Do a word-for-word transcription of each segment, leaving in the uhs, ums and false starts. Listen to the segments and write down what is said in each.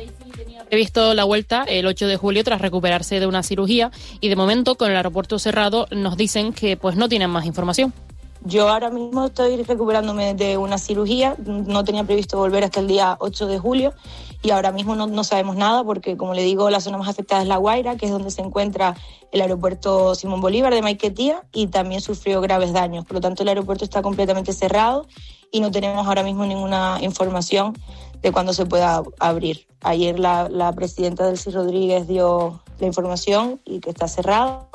Previsto la vuelta el ocho de julio tras recuperarse de una cirugía y de momento con el aeropuerto cerrado nos dicen que pues no tienen más información. Yo ahora mismo estoy recuperándome de una cirugía, no tenía previsto volver hasta el día ocho de julio y ahora mismo no, no sabemos nada porque, como le digo, la zona más afectada es La Guaira, que es donde se encuentra el aeropuerto Simón Bolívar de Maiquetía y también sufrió graves daños. Por lo tanto, el aeropuerto está completamente cerrado y no tenemos ahora mismo ninguna información de cuándo se pueda abrir. Ayer la, la presidenta Delcy Rodríguez dio la información y que está cerrado.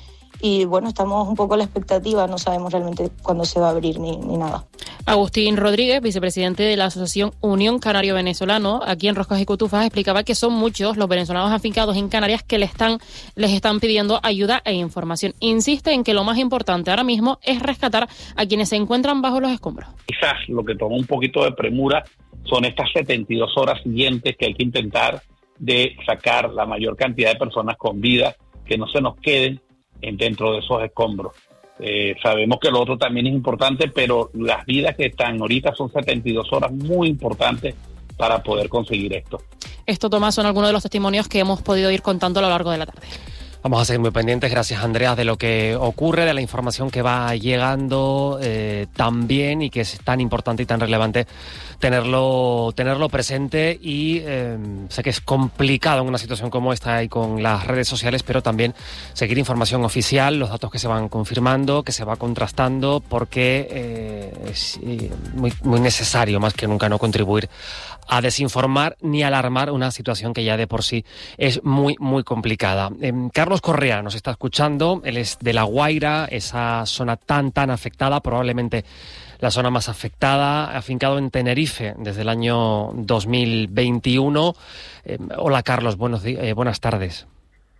Y bueno, estamos un poco a la expectativa, no sabemos realmente cuándo se va a abrir ni, ni nada. Agustín Rodríguez, vicepresidente de la Asociación Unión Canario Venezolano, aquí en Roscas y Cotufas, explicaba que son muchos los venezolanos afincados en Canarias que le están, les están pidiendo ayuda e información. Insiste en que lo más importante ahora mismo es rescatar a quienes se encuentran bajo los escombros. Quizás lo que toma un poquito de premura son estas setenta y dos horas siguientes que hay que intentar de sacar la mayor cantidad de personas con vida, que no se nos queden dentro de esos escombros. Eh, sabemos que lo otro también es importante, pero las vidas que están ahorita son setenta y dos horas muy importantes para poder conseguir esto. Esto, Tomás, son algunos de los testimonios que hemos podido ir contando a lo largo de la tarde. Vamos a seguir muy pendientes, gracias Andrea, de lo que ocurre, de la información que va llegando eh, también y que es tan importante y tan relevante tenerlo, tenerlo presente y eh, sé que es complicado en una situación como esta y con las redes sociales, pero también seguir información oficial, los datos que se van confirmando, que se va contrastando, porque eh, es eh, muy, muy necesario más que nunca no contribuir a desinformar ni alarmar una situación que ya de por sí es muy, muy complicada. Eh, Carlos Correa nos está escuchando, él es de La Guaira, esa zona tan, tan afectada, probablemente la zona más afectada, afincado en Tenerife desde el año dos mil veintiuno. Eh, hola Carlos, buenos di- eh, buenas tardes.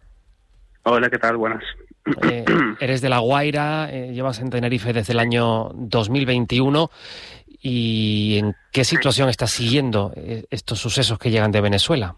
Hola, ¿qué tal? Buenas. Eh, eres de La Guaira, eh, llevas en Tenerife desde el año dos mil veintiuno. ¿Y en qué situación estás siguiendo eh, estos sucesos que llegan de Venezuela?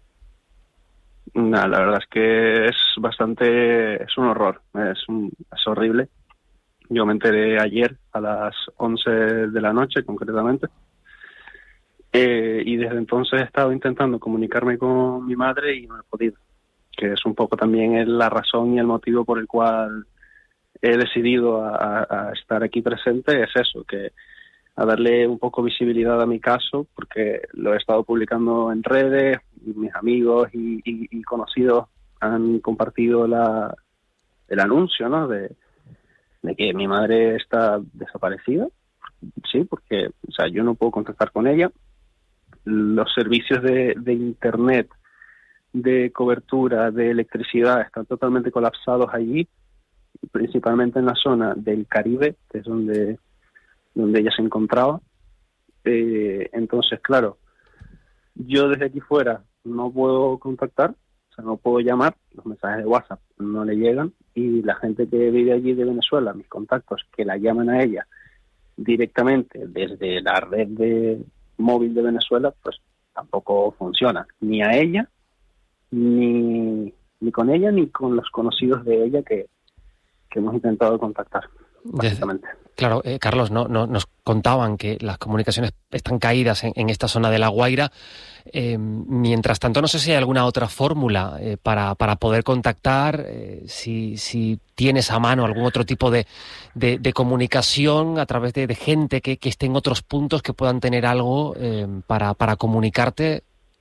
Nah, la verdad es que es bastante, es un horror, es, un, es horrible. Yo me enteré ayer a las once de la noche, concretamente, eh, y desde entonces he estado intentando comunicarme con mi madre y no he podido, que es un poco también la razón y el motivo por el cual he decidido a, a estar aquí presente, es eso, que a darle un poco visibilidad a mi caso, porque lo he estado publicando en redes, mis amigos y, y, y conocidos han compartido la, el anuncio, ¿no?, de, de que mi madre está desaparecida, sí, porque, o sea, yo no puedo contactar con ella, los servicios de, de internet, de cobertura, de electricidad están totalmente colapsados allí, principalmente en la zona del Caribe, que es donde donde ella se encontraba. Eh, entonces, claro, yo desde aquí fuera no puedo contactar, o sea, no puedo llamar, los mensajes de WhatsApp no le llegan, y la gente que vive allí de Venezuela, mis contactos, que la llaman a ella directamente desde la red de móvil de Venezuela, pues tampoco funciona, ni a ella, ni, ni con ella, ni con los conocidos de ella que, que hemos intentado contactar. Desde, claro, eh, Carlos, no, no, nos contaban que las comunicaciones están caídas en, en esta zona de La Guaira. Eh, mientras tanto, no sé si hay alguna otra fórmula eh, para, para poder contactar, eh, si, si tienes a mano algún otro tipo de, de, de comunicación a través de, de gente que, que esté en otros puntos que puedan tener algo eh, para, para comunicarte.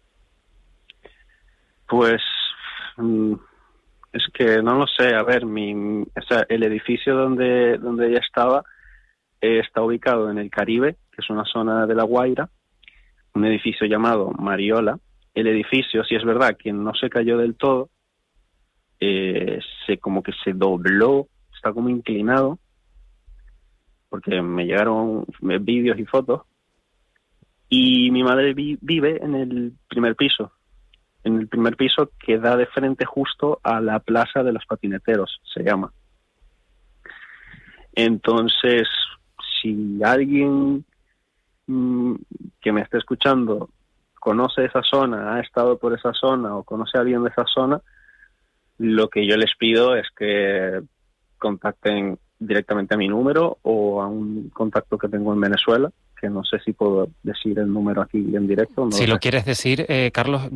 Pues... Mm... Es que no lo sé, a ver, mi, o sea, el edificio donde donde ella estaba eh, está ubicado en el Caribe, que es una zona de La Guaira, un edificio llamado Mariola. El edificio, si es verdad, que no se cayó del todo, eh, se como que se dobló, está como inclinado, porque me llegaron vídeos y fotos, y mi madre vi, vive en el primer piso. En el primer piso que da de frente justo a la Plaza de los Patineteros, se llama. Entonces, si alguien mmm, que me esté escuchando conoce esa zona, ha estado por esa zona o conoce a alguien de esa zona, lo que yo les pido es que contacten directamente a mi número o a un contacto que tengo en Venezuela, que no sé si puedo decir el número aquí en directo. No si lo lo quieres decir, eh, Carlos,